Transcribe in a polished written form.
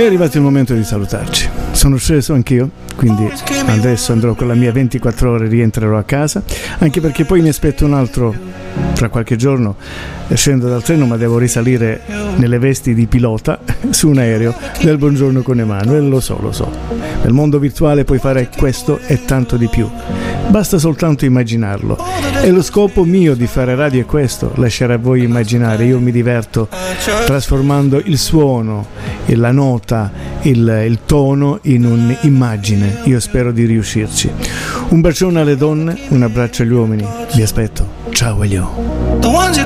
arrivato il momento di salutarci. Sono sceso anch'io, quindi adesso andrò con la mia 24 ore, rientrerò a casa, anche perché poi mi aspetto un altro tra qualche giorno. Scendo dal treno, ma devo risalire nelle vesti di pilota su un aereo del Buongiorno con Emanuele. Lo so. Nel mondo virtuale puoi fare questo e tanto di più. Basta soltanto immaginarlo. E lo scopo mio di fare radio è questo, lasciare a voi immaginare. Io mi diverto trasformando il suono, la nota, il tono in un'immagine. Io spero di riuscirci. Un bacione alle donne, un abbraccio agli uomini. Vi aspetto. Ciao Elio.